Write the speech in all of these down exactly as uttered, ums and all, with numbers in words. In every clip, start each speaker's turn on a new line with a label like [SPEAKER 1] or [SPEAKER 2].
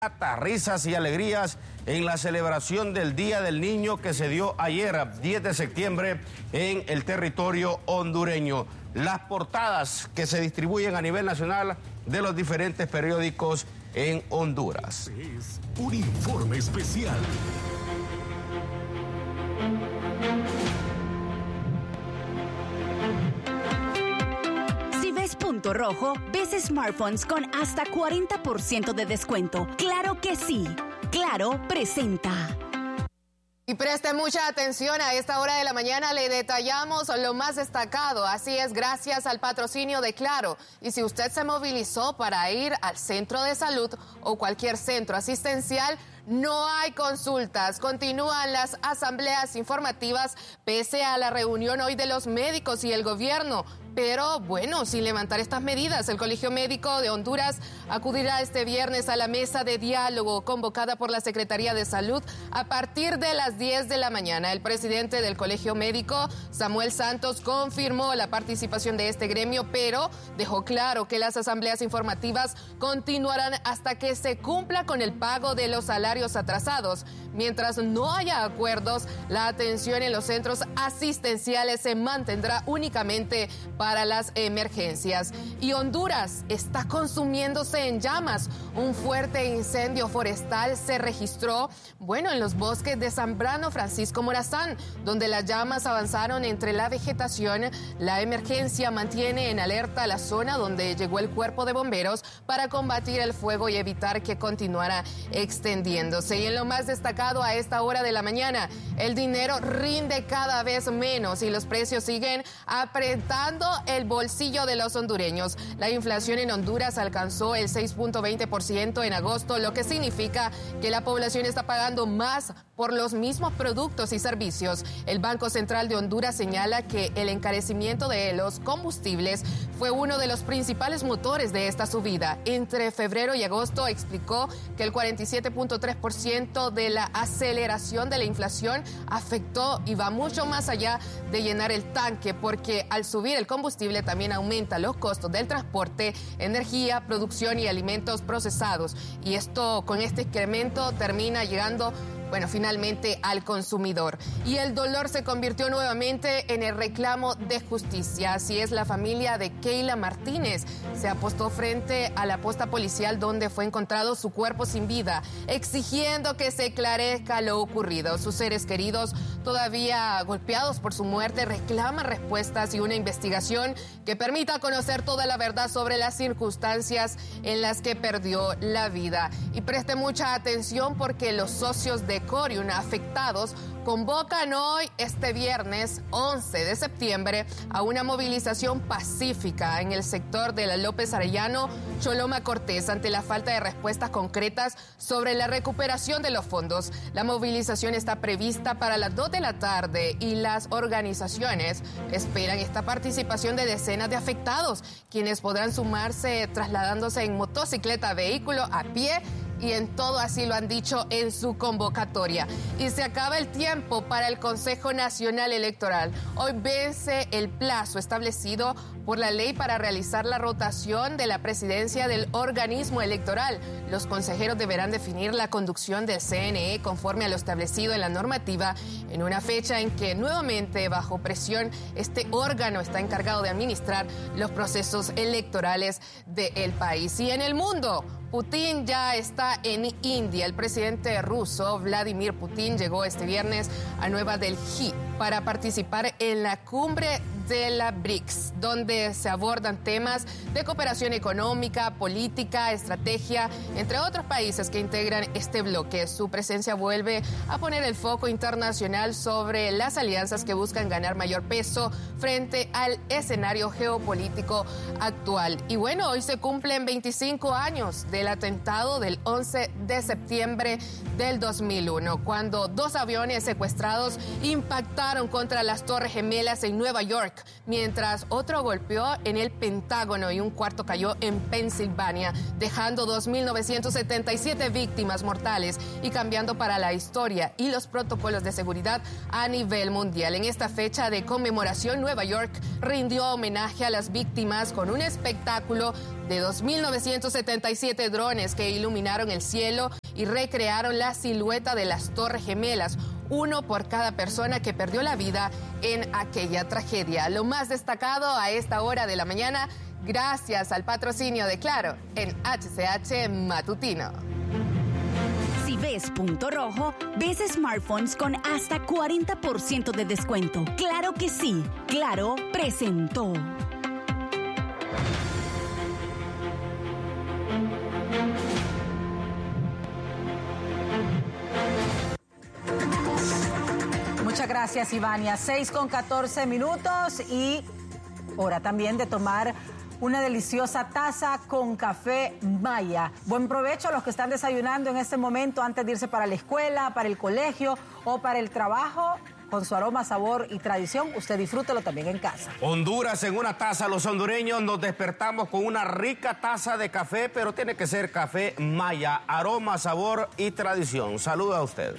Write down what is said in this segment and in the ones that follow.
[SPEAKER 1] Risas y alegrías en la celebración del Día del Niño que se dio ayer, diez de septiembre, en el territorio hondureño. Las portadas que se distribuyen a nivel nacional de los diferentes periódicos en Honduras.
[SPEAKER 2] Es un informe especial.
[SPEAKER 3] Punto Rojo, ves smartphones con hasta cuarenta por ciento de descuento. ¡Claro que sí! Claro presenta.
[SPEAKER 4] Y preste mucha atención, a esta hora de la mañana le detallamos lo más destacado. Así es, gracias al patrocinio de Claro. Y si usted se movilizó para ir al centro de salud o cualquier centro asistencial, no hay consultas. Continúan las asambleas informativas pese a la reunión hoy de los médicos y el gobierno. Pero bueno, sin levantar estas medidas, el Colegio Médico de Honduras acudirá este viernes a la mesa de diálogo convocada por la Secretaría de Salud a partir de las diez de la mañana. El presidente del Colegio Médico, Samuel Santos, confirmó la participación de este gremio, pero dejó claro que las asambleas informativas continuarán hasta que se cumpla con el pago de los salarios atrasados. Mientras no haya acuerdos, la atención en los centros asistenciales se mantendrá únicamente para las emergencias. Y Honduras está consumiéndose en llamas. Un fuerte incendio forestal se registró, bueno, en los bosques de Zambrano Francisco Morazán, donde las llamas avanzaron entre la vegetación. La emergencia mantiene en alerta la zona donde llegó el cuerpo de bomberos para combatir el fuego y evitar que continuara extendiéndose. Y en lo más destacado a esta hora de la mañana, el dinero rinde cada vez menos y los precios siguen apretando el bolsillo de los hondureños. La inflación en Honduras alcanzó el seis punto veinte por ciento en agosto, lo que significa que la población está pagando más por los mismos productos y servicios. El Banco Central de Honduras señala que el encarecimiento de los combustibles fue uno de los principales motores de esta subida. Entre febrero y agosto explicó que el cuarenta y siete punto tres por ciento de la aceleración de la inflación afectó y va mucho más allá de llenar el tanque, porque al subir el combustible también aumenta los costos del transporte, energía, producción y alimentos procesados. Y esto, con este incremento, termina llegando, bueno, finalmente al consumidor. Y el dolor se convirtió nuevamente en el reclamo de justicia. Así es, la familia de Keila Martínez se apostó frente a la posta policial donde fue encontrado su cuerpo sin vida, exigiendo que se esclarezca lo ocurrido. Sus seres queridos, todavía golpeados por su muerte, reclaman respuestas y una investigación que permita conocer toda la verdad sobre las circunstancias en las que perdió la vida. Y preste mucha atención porque los socios de Corium afectados convocan hoy, este viernes once de septiembre, a una movilización pacífica en el sector de la López Arellano, Choloma Cortés, ante la falta de respuestas concretas sobre la recuperación de los fondos. La movilización está prevista para las dos de la tarde y las organizaciones esperan esta participación de decenas de afectados, quienes podrán sumarse trasladándose en motocicleta, vehículo, a pie, y en todo así lo han dicho en su convocatoria. Y se acaba el tiempo para el Consejo Nacional Electoral. Hoy vence el plazo establecido por la ley para realizar la rotación de la presidencia del organismo electoral. Los consejeros deberán definir la conducción del C N E conforme a lo establecido en la normativa, en una fecha en que nuevamente, bajo presión, este órgano está encargado de administrar los procesos electorales del país. Y en el mundo, Putin ya está en India. El presidente ruso, Vladimir Putin, llegó este viernes a Nueva Delhi para participar en la cumbre de la B R I C S, donde se abordan temas de cooperación económica, política, estrategia, entre otros países que integran este bloque. Su presencia vuelve a poner el foco internacional sobre las alianzas que buscan ganar mayor peso frente al escenario geopolítico actual. Y bueno, hoy se cumplen veinticinco años del atentado del once de septiembre del dos mil uno, cuando dos aviones secuestrados impactaron contra las Torres Gemelas en Nueva York. York, mientras otro golpeó en el Pentágono y un cuarto cayó en Pensilvania, dejando dos mil novecientas setenta y siete víctimas mortales y cambiando para la historia y los protocolos de seguridad a nivel mundial. En esta fecha de conmemoración, Nueva York rindió homenaje a las víctimas con un espectáculo de dos mil novecientos setenta y siete drones que iluminaron el cielo y recrearon la silueta de las Torres Gemelas, uno por cada persona que perdió la vida en aquella tragedia. Lo más destacado a esta hora de la mañana, gracias al patrocinio de Claro en H C H Matutino.
[SPEAKER 3] Si ves punto rojo, ves smartphones con hasta cuarenta por ciento de descuento. Claro que sí, Claro presentó.
[SPEAKER 5] Muchas gracias, Ivania. seis con catorce minutos y hora también de tomar una deliciosa taza con café Maya. Buen provecho a los que están desayunando en este momento antes de irse para la escuela, para el colegio o para el trabajo. Con su aroma, sabor y tradición, usted disfrútelo también en casa.
[SPEAKER 1] Honduras en una taza. Los hondureños nos despertamos con una rica taza de café, pero tiene que ser café Maya. Aroma, sabor y tradición. Saluda a usted.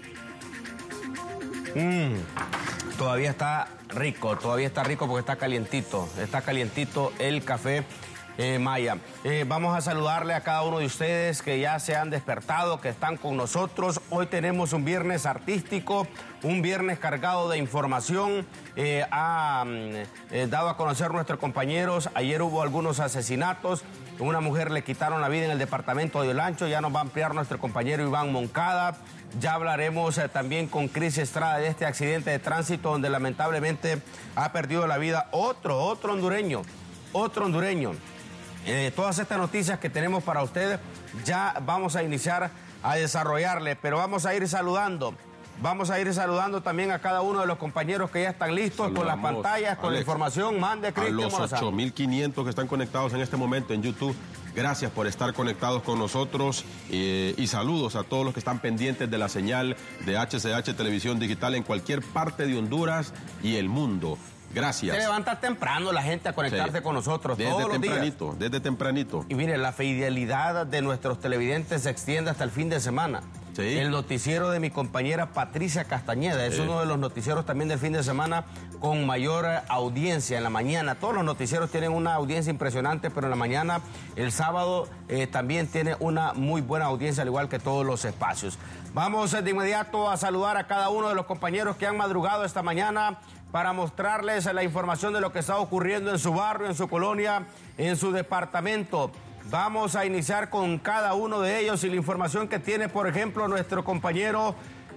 [SPEAKER 1] Mmm, todavía está rico, todavía está rico porque está calientito. Está calientito el café eh, Maya. Eh, vamos a saludarle a cada uno de ustedes que ya se han despertado, que están con nosotros. Hoy tenemos un viernes artístico, un viernes cargado de información. Eh, ha eh, dado a conocer nuestros compañeros. Ayer hubo algunos asesinatos. Una mujer le quitaron la vida en el departamento de Olancho. Ya nos va a ampliar nuestro compañero Iván Moncada. Ya hablaremos eh, también con Cris Estrada de este accidente de tránsito donde lamentablemente ha perdido la vida otro, otro hondureño, otro hondureño. Eh, todas estas noticias que tenemos para ustedes ya vamos a iniciar a desarrollarle, pero vamos a ir saludando. Vamos a ir saludando también a cada uno de los compañeros que ya están listos. Saludamos con las pantallas, con Alex, la información. Mande, Cristian.
[SPEAKER 6] A los ocho mil quinientos que están conectados en este momento en YouTube. Gracias por estar conectados con nosotros eh, y saludos a todos los que están pendientes de la señal de H C H Televisión Digital en cualquier parte de Honduras y el mundo. Gracias. Se
[SPEAKER 1] levanta temprano la gente a conectarse sí. con nosotros
[SPEAKER 6] desde
[SPEAKER 1] todos los
[SPEAKER 6] tempranito,
[SPEAKER 1] días.
[SPEAKER 6] Desde tempranito.
[SPEAKER 1] Y mire, la fidelidad de nuestros televidentes se extiende hasta el fin de semana. Sí. El noticiero de mi compañera Patricia Castañeda sí. es uno de los noticieros también del fin de semana con mayor audiencia en la mañana. Todos los noticieros tienen una audiencia impresionante, pero en la mañana, el sábado, eh, también tiene una muy buena audiencia, al igual que todos los espacios. Vamos de inmediato a saludar a cada uno de los compañeros que han madrugado esta mañana para mostrarles la información de lo que está ocurriendo en su barrio, en su colonia, en su departamento. Vamos a iniciar con cada uno de ellos y la información que tiene, por ejemplo, nuestro compañero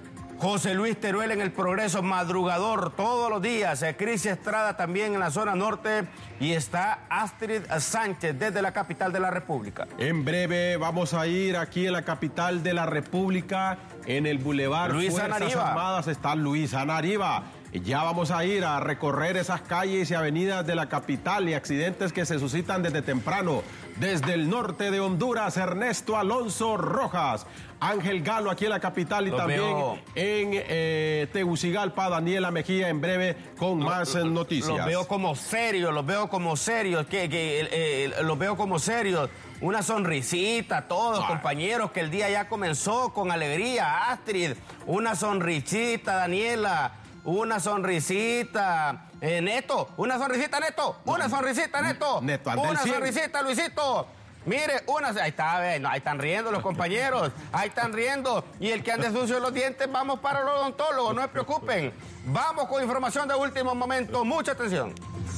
[SPEAKER 1] José Luis Teruel en El Progreso, madrugador todos los días. Cris Estrada también en la zona norte y está Astrid Sánchez desde la capital de la República.
[SPEAKER 6] En breve vamos a ir aquí en la capital de la República, en el Boulevard
[SPEAKER 1] Luis
[SPEAKER 6] Fuerzas
[SPEAKER 1] Anariva.
[SPEAKER 6] Armadas, está Luis Anariva. Ya vamos a ir a recorrer esas calles y avenidas de la capital y accidentes que se suscitan desde temprano. Desde el norte de Honduras, Ernesto Alonso Rojas, Ángel Galo aquí en la capital y Los también veo. en eh, Tegucigalpa, Daniela Mejía en breve con lo, más lo, noticias.
[SPEAKER 1] Los veo como serios, los veo como serios, que, que eh, eh, los veo como serios. Una sonrisita, todos ah. compañeros, que el día ya comenzó con alegría. Astrid, una sonrisita, Daniela. Una sonrisita, eh, Neto, una sonrisita, Neto, una sonrisita, Neto,
[SPEAKER 6] Neto
[SPEAKER 1] una sonrisita, Luisito. Mire, una, ahí está, no, ahí están riendo los compañeros, ahí están riendo. Y el que ande sucio los dientes, vamos para el odontólogo, no se preocupen. Vamos con información de último momento, mucha atención.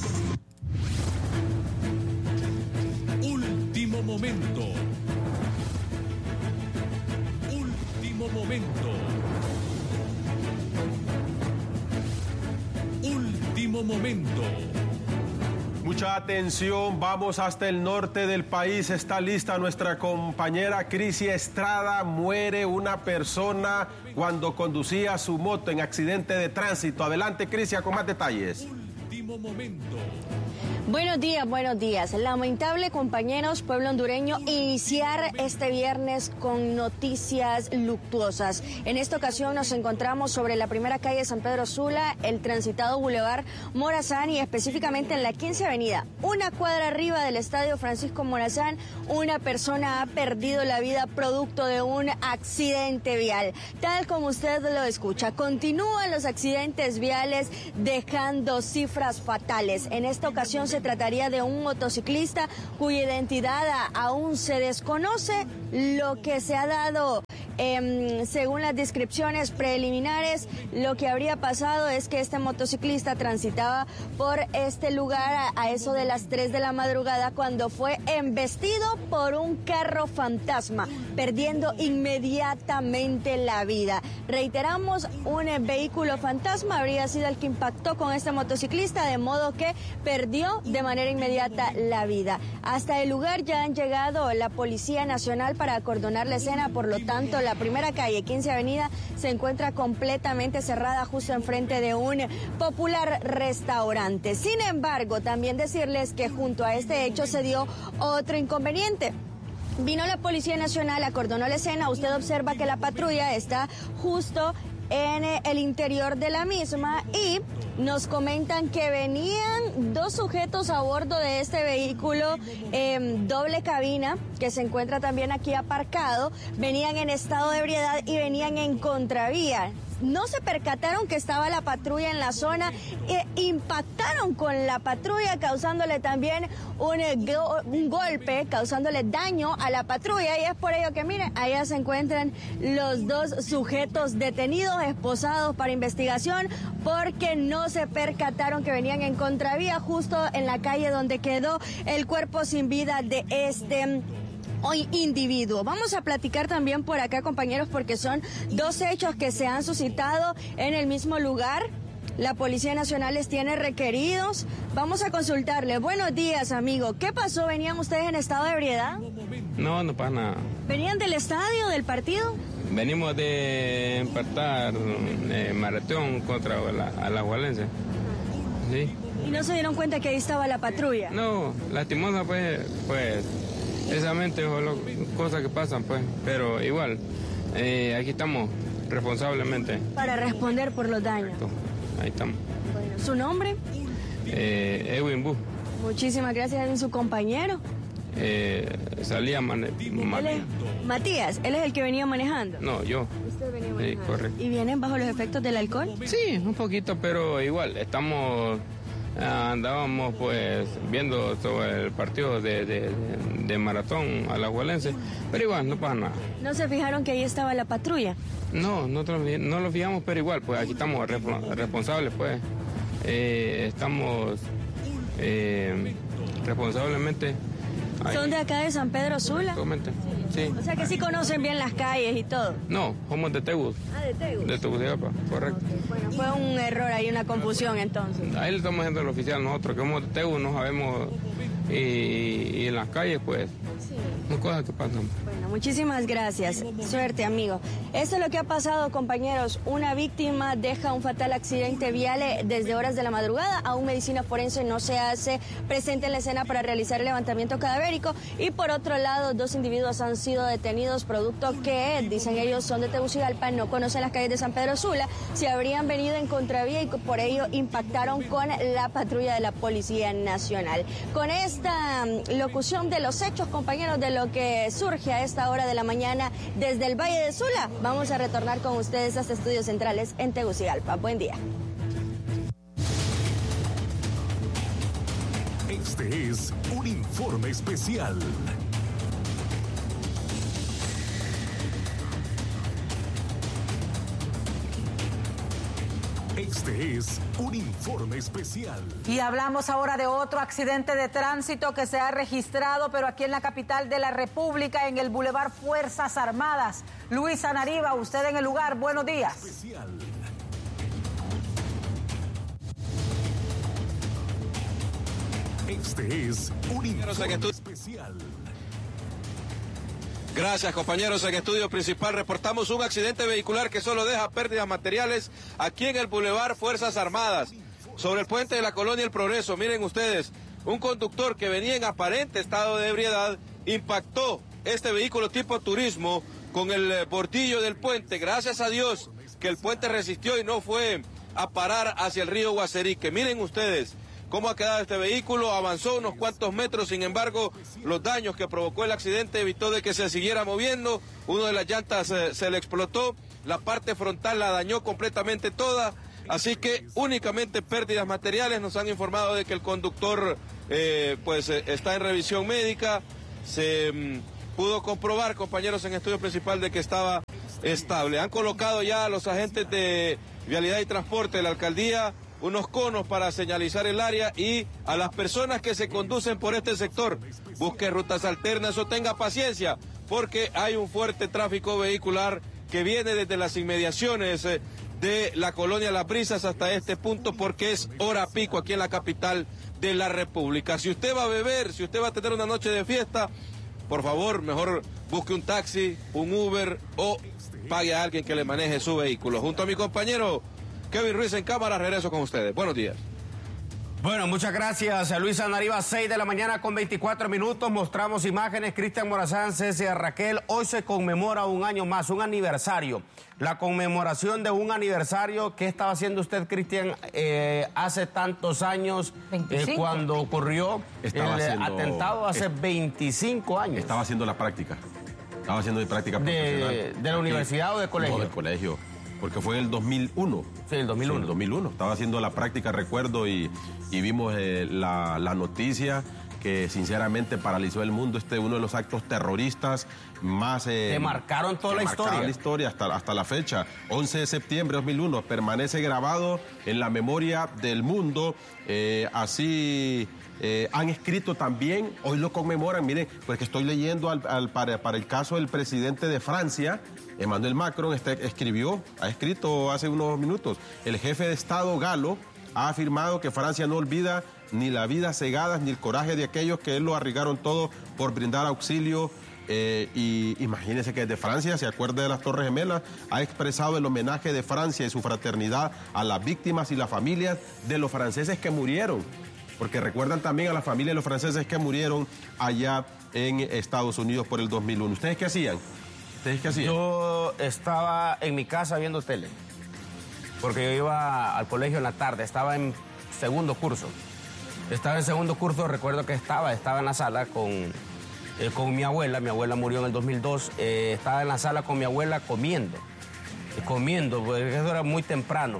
[SPEAKER 2] Último momento. Último momento. Último momento.
[SPEAKER 6] Mucha atención, vamos hasta el norte del país. Está lista nuestra compañera Cris Estrada. Muere una persona cuando conducía su moto en accidente de tránsito. Adelante, Crisia, con más detalles.
[SPEAKER 2] Último momento.
[SPEAKER 7] Buenos días, buenos días. Lamentable, compañeros, pueblo hondureño, iniciar este viernes con noticias luctuosas. En esta ocasión nos encontramos sobre la primera calle de San Pedro Sula, el transitado Boulevard Morazán y específicamente en la quince Avenida. Una cuadra arriba del Estadio Francisco Morazán, una persona ha perdido la vida producto de un accidente vial. Tal como usted lo escucha, continúan los accidentes viales dejando cifras fatales. En esta ocasión se trataría de un motociclista cuya identidad aún se desconoce. Lo que se ha dado, eh, según las descripciones preliminares, lo que habría pasado es que este motociclista transitaba por este lugar a, a eso de las tres de la madrugada cuando fue embestido por un carro fantasma, perdiendo inmediatamente la vida. Reiteramos, un vehículo fantasma habría sido el que impactó con este motociclista, de modo que perdió de manera inmediata la vida. Hasta el lugar ya han llegado la Policía Nacional para acordonar la escena, por lo tanto la primera calle, quince Avenida, se encuentra completamente cerrada justo enfrente de un popular restaurante. Sin embargo, también decirles que junto a este hecho se dio otro inconveniente. Vino la Policía Nacional, acordonó la escena, usted observa que la patrulla está justo en el interior de la misma y nos comentan que venían dos sujetos a bordo de este vehículo eh, doble cabina que se encuentra también aquí aparcado, venían en estado de ebriedad y venían en contravía. No se percataron que estaba la patrulla en la zona e impactaron con la patrulla, causándole también un, go un golpe, causándole daño a la patrulla, y es por ello que, miren, allá se encuentran los dos sujetos detenidos, esposados para investigación, porque no se percataron que venían en contravía justo en la calle donde quedó el cuerpo sin vida de este hoy individuo. Vamos a platicar también por acá, compañeros, porque son dos hechos que se han suscitado en el mismo lugar. La Policía Nacional les tiene requeridos. Vamos a consultarle. Buenos días, amigo. ¿Qué pasó? ¿Venían ustedes en estado de ebriedad?
[SPEAKER 8] No, no pasa nada.
[SPEAKER 7] ¿Venían del estadio, del partido?
[SPEAKER 8] Venimos de empatar eh, maratón contra la, Alajuelense. Sí.
[SPEAKER 7] ¿Y no se dieron cuenta que ahí estaba la patrulla?
[SPEAKER 8] No, lastimosa pues, pues, precisamente cosas que pasan, pues, pero igual, eh, aquí estamos responsablemente.
[SPEAKER 7] Para responder por los daños.
[SPEAKER 8] Ahí estamos.
[SPEAKER 7] Bueno, ¿su nombre?
[SPEAKER 8] Eh, Edwin Bu.
[SPEAKER 7] Muchísimas gracias, Edwin. ¿Su compañero?
[SPEAKER 8] Eh, salía mane
[SPEAKER 7] él es, Matías, ¿él es el que venía manejando?
[SPEAKER 8] No, yo.
[SPEAKER 7] ¿Usted venía manejando?
[SPEAKER 8] Sí, correcto.
[SPEAKER 7] ¿Y vienen bajo los efectos del alcohol?
[SPEAKER 8] Sí, un poquito, pero igual, estamos... Andábamos pues viendo sobre el partido de, de, de maratón alajuelense, pero igual no pasa nada.
[SPEAKER 7] ¿No se fijaron que ahí estaba la patrulla?
[SPEAKER 8] No, no, no lo fijamos, pero igual, pues aquí estamos responsables, pues. Eh, estamos eh, responsablemente... Ahí.
[SPEAKER 7] ¿Son de acá de San Pedro Sula?
[SPEAKER 8] Exactamente, sí.
[SPEAKER 7] O sea que sí conocen bien las calles y todo.
[SPEAKER 8] No, somos de Tegus.
[SPEAKER 7] Ah, de Tegus.
[SPEAKER 8] De Tegucigalpa, correcto.
[SPEAKER 7] Okay. Bueno, fue un error ahí, una confusión entonces.
[SPEAKER 8] Ahí le estamos haciendo al oficial nosotros, que somos de Tegus, no sabemos, y, y en las calles pues, sí. No cosas que pasan.
[SPEAKER 7] Bueno, muchísimas gracias. Suerte, amigo. Esto es lo que ha pasado, compañeros. Una víctima deja un fatal accidente vial desde horas de la madrugada. Aún medicina forense no se hace presente en la escena para realizar el levantamiento cadavérico. Y por otro lado, dos individuos han sido detenidos producto que, dicen ellos, son de Tegucigalpa, no conocen las calles de San Pedro Sula, se habrían venido en contravía y por ello impactaron con la patrulla de la Policía Nacional. Con esta locución de los hechos, compañeros, de lo que surge a esta hora de la mañana desde el Valle de Sula, vamos a retornar con ustedes hasta Estudios Centrales en Tegucigalpa. Buen día.
[SPEAKER 2] Este es un informe especial. Este es un informe especial.
[SPEAKER 5] Y hablamos ahora de otro accidente de tránsito que se ha registrado, pero aquí en la capital de la República, en el Boulevard Fuerzas Armadas. Luisa Nariva, usted en el lugar, buenos días.
[SPEAKER 2] Especial. Este es un informe especial.
[SPEAKER 9] Gracias, compañeros. En Estudio Principal reportamos un accidente vehicular que solo deja pérdidas materiales aquí en el Boulevard Fuerzas Armadas. sobre el puente de la Colonia El Progreso. Miren ustedes, un conductor que venía en aparente estado de ebriedad impactó este vehículo tipo turismo con el bordillo del puente. Gracias a Dios que el puente resistió y no fue a parar hacia el río Guaserique. Miren ustedes cómo ha quedado este vehículo, avanzó unos cuantos metros, sin embargo, los daños que provocó el accidente evitó de que se siguiera moviendo. Uno de las llantas eh, se le explotó, la parte frontal la dañó completamente toda, así que únicamente pérdidas materiales. Nos han informado de que el conductor eh, pues eh, está en revisión médica. Se mm, pudo comprobar, compañeros, en estudio principal de que estaba estable. Han colocado ya a los agentes de Vialidad y Transporte de la alcaldía unos conos para señalizar el área, y a las personas que se conducen por este sector, busquen rutas alternas o tenga paciencia, porque hay un fuerte tráfico vehicular que viene desde las inmediaciones de la colonia Las Brisas hasta este punto, porque es hora pico aquí en la capital de la República. Si usted va a beber, si usted va a tener una noche de fiesta, por favor, mejor busque un taxi, un Uber o pague a alguien que le maneje su vehículo. Junto a mi compañero Kevin Ruiz en cámara, regreso con ustedes. Buenos días.
[SPEAKER 1] Bueno, muchas gracias, Luis Anariva. seis de la mañana con veinticuatro minutos. Mostramos imágenes. Cristian Morazán, César Raquel. Hoy se conmemora un año más, un aniversario. La conmemoración de un aniversario. ¿Qué estaba haciendo usted, Cristian, eh, hace tantos años, eh, cuando ocurrió
[SPEAKER 6] estaba
[SPEAKER 1] el
[SPEAKER 6] haciendo,
[SPEAKER 1] atentado hace
[SPEAKER 6] es,
[SPEAKER 1] veinticinco años?
[SPEAKER 6] Estaba haciendo la práctica. Estaba haciendo mi práctica profesional.
[SPEAKER 1] ¿De, de la universidad o de colegio?
[SPEAKER 6] No, del colegio. Porque fue en el dos mil uno.
[SPEAKER 1] Sí, el dos mil uno.
[SPEAKER 6] Sí, el dos mil uno. Estaba haciendo la práctica, recuerdo, y, y vimos eh, la, la noticia que sinceramente paralizó el mundo. Este uno de los actos terroristas más... Eh,
[SPEAKER 1] que marcaron toda
[SPEAKER 6] que
[SPEAKER 1] la
[SPEAKER 6] marcaron
[SPEAKER 1] historia.
[SPEAKER 6] la historia hasta, hasta la fecha. once de septiembre de dos mil uno. Permanece grabado en la memoria del mundo. Eh, así... Eh, han escrito también, hoy lo conmemoran, miren, porque estoy leyendo al, al, para, para el caso del presidente de Francia, Emmanuel Macron, este, escribió, ha escrito hace unos minutos, el jefe de Estado galo ha afirmado que Francia no olvida ni las vidas cegadas ni el coraje de aquellos que él lo arriesgaron todo por brindar auxilio. Eh, y imagínense que desde Francia se acuerda de las Torres Gemelas, ha expresado el homenaje de Francia y su fraternidad a las víctimas y las familias de los franceses que murieron. Porque recuerdan también a la familia de los franceses que murieron allá en Estados Unidos por el dos mil uno. ¿Ustedes qué hacían? ¿Ustedes qué hacían?
[SPEAKER 1] Yo estaba en mi casa viendo tele, porque yo iba al colegio en la tarde, estaba en segundo curso. Estaba en segundo curso, recuerdo que estaba, estaba en la sala con, eh, con mi abuela, mi abuela murió en el dos mil dos, eh, estaba en la sala con mi abuela comiendo, eh, comiendo, porque eso era muy temprano.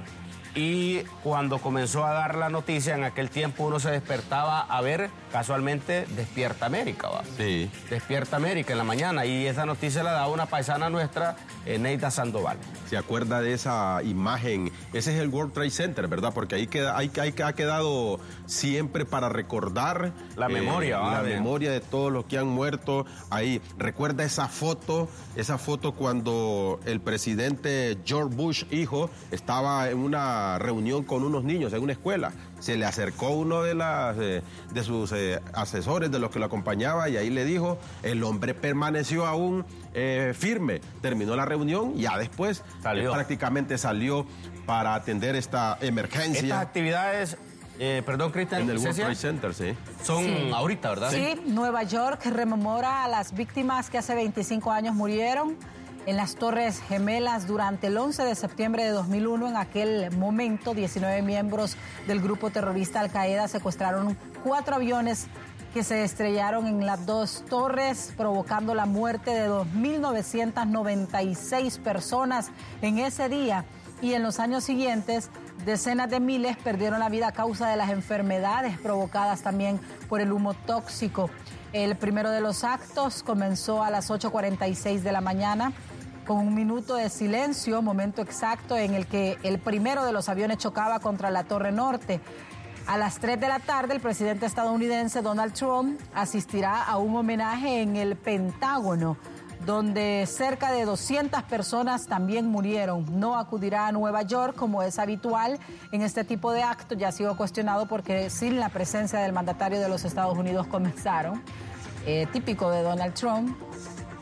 [SPEAKER 1] Y cuando comenzó a dar la noticia, en aquel tiempo uno se despertaba a ver, casualmente, Despierta América, ¿va?
[SPEAKER 6] Sí.
[SPEAKER 1] Despierta América en la mañana, y esa noticia la daba una paisana nuestra, eh, Neida Sandoval.
[SPEAKER 6] ¿Se acuerda de esa imagen? Ese es el World Trade Center, ¿verdad? Porque ahí, queda, ahí, ahí ha quedado siempre para recordar...
[SPEAKER 1] La memoria,
[SPEAKER 6] eh,
[SPEAKER 1] ¿va?
[SPEAKER 6] La
[SPEAKER 1] de...
[SPEAKER 6] memoria de todos los que han muerto ahí. Recuerda esa foto, esa foto cuando el presidente George Bush, hijo, estaba en una reunión con unos niños en una escuela. Se le acercó uno de, las, eh, de sus eh, asesores, de los que lo acompañaba, y ahí le dijo, el hombre permaneció aún eh, firme. Terminó la reunión, ya después
[SPEAKER 1] salió.
[SPEAKER 6] Eh, prácticamente salió para atender esta emergencia.
[SPEAKER 1] Estas actividades, eh, perdón, Cristian,
[SPEAKER 6] en el World Trade Center, sí.
[SPEAKER 1] Son
[SPEAKER 5] sí.
[SPEAKER 1] ahorita, ¿verdad?
[SPEAKER 5] Sí, Nueva York rememora a las víctimas que hace veinticinco años murieron en las Torres Gemelas durante el once de septiembre de dos mil uno. En aquel momento, diecinueve miembros del grupo terrorista Al-Qaeda secuestraron cuatro aviones que se estrellaron en las dos torres, provocando la muerte de dos mil novecientas noventa y seis personas en ese día. Y en los años siguientes, decenas de miles perdieron la vida a causa de las enfermedades provocadas también por el humo tóxico. El primero de los actos comenzó a las ocho cuarenta y seis de la mañana, con un minuto de silencio, momento exacto en el que el primero de los aviones chocaba contra la Torre Norte. A las tres de la tarde, el presidente estadounidense Donald Trump asistirá a un homenaje en el Pentágono, donde cerca de doscientas personas también murieron. No acudirá a Nueva York como es habitual en este tipo de actos. Ya ha sido cuestionado porque sin la presencia del mandatario de los Estados Unidos comenzaron. Eh, típico de Donald Trump.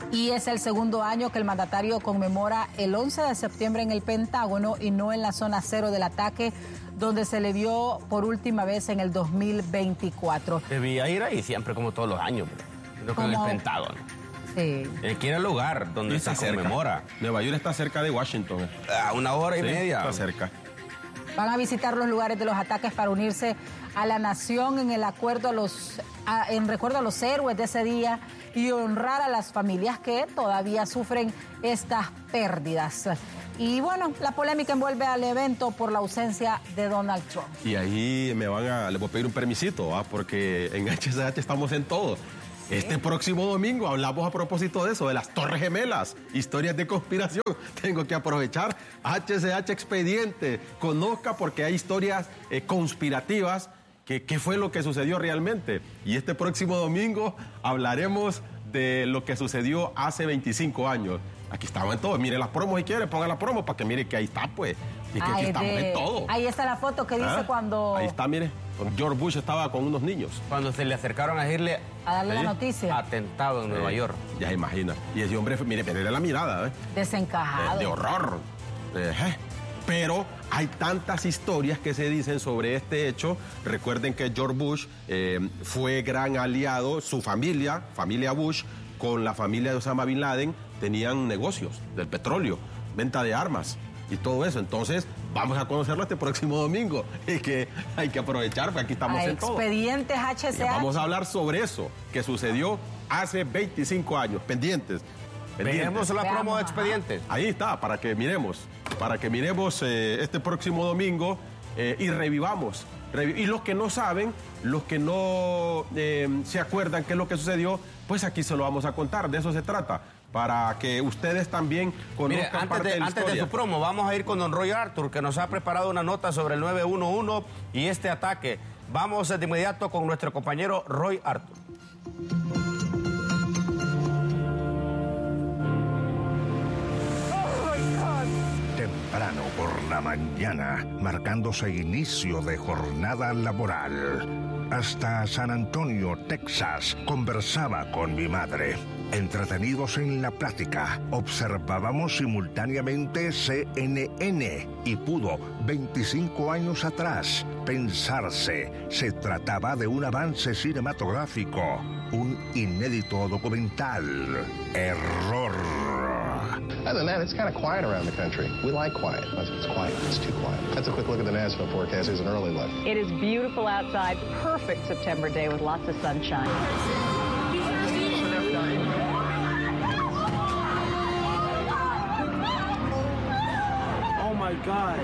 [SPEAKER 5] Y es el segundo año que el mandatario conmemora el once de septiembre en el Pentágono y no en la zona cero del ataque, donde se le vio por última vez en el dos mil veinticuatro.
[SPEAKER 1] Debía ir ahí siempre, como todos los años, no con el Pentágono.
[SPEAKER 5] Sí.
[SPEAKER 1] Eh, ¿Quién es el lugar donde se conmemora?
[SPEAKER 6] Nueva York está cerca de Washington.
[SPEAKER 1] A una hora y
[SPEAKER 6] sí,
[SPEAKER 1] media.
[SPEAKER 6] Está cerca.
[SPEAKER 5] Van a visitar los lugares de los ataques para unirse a la nación en el acuerdo a los, a, en recuerdo a los héroes de ese día y honrar a las familias que todavía sufren estas pérdidas. Y bueno, la polémica envuelve al evento por la ausencia de Donald Trump.
[SPEAKER 6] Y ahí me van a, les voy a pedir un permisito, ¿va? Porque en H C H estamos en todo. Este próximo domingo hablamos a propósito de eso, de las Torres Gemelas, historias de conspiración. Tengo que aprovechar H C H Expediente, conozca porque hay historias eh, conspirativas, que qué fue lo que sucedió realmente. Y este próximo domingo hablaremos de lo que sucedió hace veinticinco años. Aquí estamos en todo. Mire las promos si quiere, ponga las promos para que mire que ahí está, pues. Y que
[SPEAKER 5] Ay,
[SPEAKER 6] aquí estamos
[SPEAKER 5] de...
[SPEAKER 6] en todo.
[SPEAKER 5] Ahí está la foto que dice
[SPEAKER 6] ¿Ah?
[SPEAKER 5] cuando...
[SPEAKER 6] Ahí está, mire. George Bush estaba con unos niños.
[SPEAKER 1] Cuando se le acercaron a decirle...
[SPEAKER 5] A darle
[SPEAKER 1] ¿sí?
[SPEAKER 5] la noticia.
[SPEAKER 1] Atentado en
[SPEAKER 6] Sí.
[SPEAKER 1] Nueva York.
[SPEAKER 6] Ya se imagina. Y ese hombre, mire, pero era la mirada, ¿eh?
[SPEAKER 5] Desencajado.
[SPEAKER 6] De, de horror. Eh, eh. Pero hay tantas historias que se dicen sobre este hecho. Recuerden que George Bush eh, fue gran aliado, su familia, familia Bush, con la familia de Osama Bin Laden, tenían negocios del petróleo, venta de armas y todo eso. Entonces, vamos a conocerlo este próximo domingo. Y que hay que aprovechar, porque aquí estamos
[SPEAKER 5] a
[SPEAKER 6] en todo.
[SPEAKER 5] Expedientes H C H.
[SPEAKER 6] Y vamos a hablar sobre eso, que sucedió hace veinticinco años. Pendientes. pendientes.
[SPEAKER 1] Veamos la
[SPEAKER 5] Veamos,
[SPEAKER 1] promo de
[SPEAKER 5] ajá.
[SPEAKER 1] Expedientes.
[SPEAKER 6] Ahí está, para que miremos, para que miremos eh, este próximo domingo eh, y revivamos. Revi- y los que no saben, los que no eh, se acuerdan qué es lo que sucedió, pues aquí se lo vamos a contar, de eso se trata, para que ustedes también conozcan
[SPEAKER 1] Mire, antes,
[SPEAKER 6] parte
[SPEAKER 1] de,
[SPEAKER 6] de la
[SPEAKER 1] antes de
[SPEAKER 6] historia.
[SPEAKER 1] su promo, vamos a ir con don Roy Arthur, que nos ha preparado una nota sobre el nueve uno uno y este ataque. Vamos de inmediato con nuestro compañero Roy Arthur.
[SPEAKER 10] Temprano por la mañana, marcándose inicio de jornada laboral. Hasta San Antonio, Texas, conversaba con mi madre. Entretenidos en la plática, observábamos simultáneamente C N N y pudo, veinticinco años atrás, pensarse. Se trataba de un avance cinematográfico, un inédito documental. Error.
[SPEAKER 11] Other than that, it's kind of quiet around the country. We like quiet. It's quiet. It's too quiet. That's a quick look at the national forecast. Here's an early look.
[SPEAKER 12] It is beautiful outside. Perfect September day with lots of sunshine.
[SPEAKER 13] Oh my God.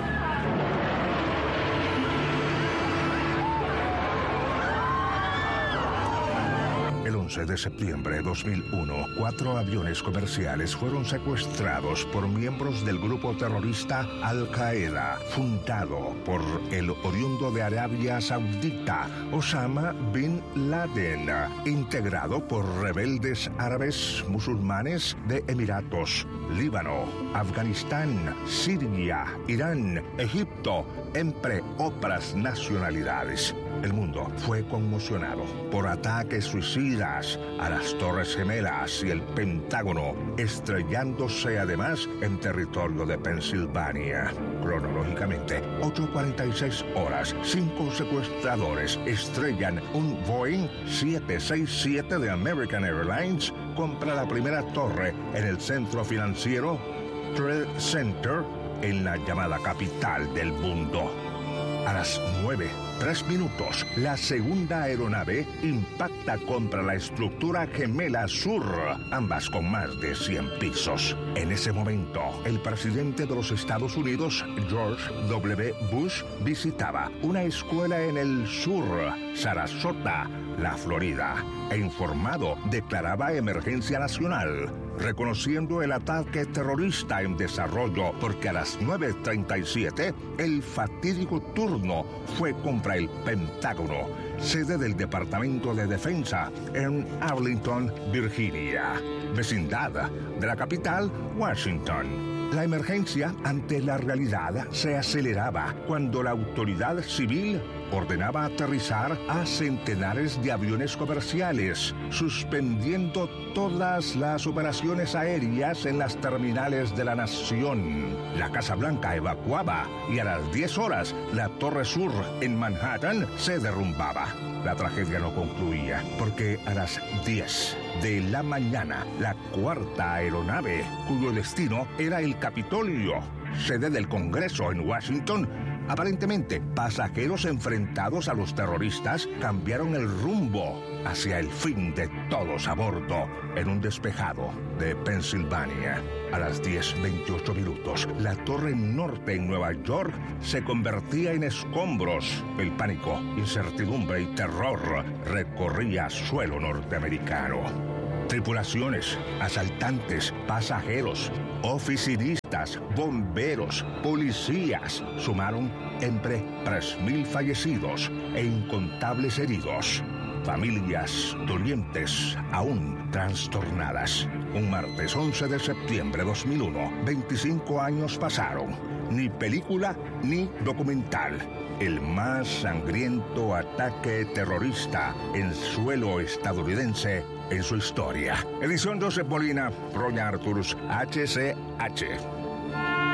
[SPEAKER 10] El once de septiembre de dos mil uno, cuatro aviones comerciales fueron secuestrados por miembros del grupo terrorista Al-Qaeda, fundado por el oriundo de Arabia Saudita, Osama Bin Laden, integrado por rebeldes árabes musulmanes de Emiratos, Líbano, Afganistán, Siria, Irán, Egipto, entre otras nacionalidades. El mundo fue conmocionado por ataques suicidas a las Torres Gemelas y el Pentágono, estrellándose además en territorio de Pensilvania. Cronológicamente, ocho cuarenta y seis horas, cinco secuestradores estrellan un Boeing siete seis siete de American Airlines contra la primera torre en el centro financiero Trade Center en la llamada capital del mundo. A las nueve, tres minutos, la segunda aeronave impacta contra la estructura gemela sur, ambas con más de cien pisos. En ese momento, el presidente de los Estados Unidos, George W. Bush, visitaba una escuela en el sur, Sarasota, la Florida, e informado, declaraba emergencia nacional, reconociendo el ataque terrorista en desarrollo, porque a las nueve treinta y siete el fatídico turno fue contra el Pentágono, sede del Departamento de Defensa en Arlington, Virginia, vecindad de la capital, Washington. La emergencia ante la realidad se aceleraba cuando la autoridad civil ordenaba aterrizar a centenares de aviones comerciales, suspendiendo todas las operaciones aéreas en las terminales de la nación. La Casa Blanca evacuaba y a las diez horas la Torre Sur en Manhattan se derrumbaba. La tragedia no concluía, porque a las diez de la mañana, la cuarta aeronave, cuyo destino era el Capitolio, sede del Congreso en Washington, aparentemente pasajeros enfrentados a los terroristas, cambiaron el rumbo hacia el fin de todos a bordo en un despejado de Pensilvania. A las diez veintiocho minutos, la Torre Norte en Nueva York se convertía en escombros. El pánico, incertidumbre y terror recorría suelo norteamericano. Tripulaciones, asaltantes, pasajeros, oficinistas, bomberos, policías sumaron entre tres mil fallecidos e incontables heridos. Familias dolientes aún trastornadas. Un martes once de septiembre de dos mil uno, veinticinco años pasaron. Ni película ni documental. El más sangriento ataque terrorista en suelo estadounidense en su historia. Edición Joseph Molina, Roña Arturus, H C H.